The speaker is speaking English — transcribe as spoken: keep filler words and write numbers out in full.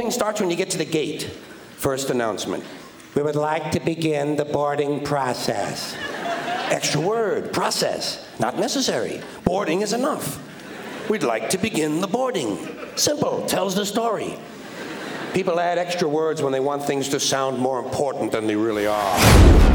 thing starts when you get to the gate. First announcement. We would like to begin the boarding process. Extra word, process. Not necessary. Boarding is enough. We'd like to begin the boarding. Simple, tells the story. People add extra words when they want things to sound more important than they really are.